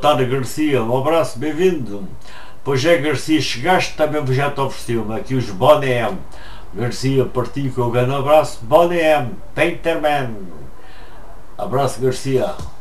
tarde, Garcia, um abraço, bem-vindo. Pois é, Garcia, chegaste, também já te ofereceu-me aqui os Boné. Garcia, partilho com o grande abraço, Boné, Painterman. Abraço, Garcia.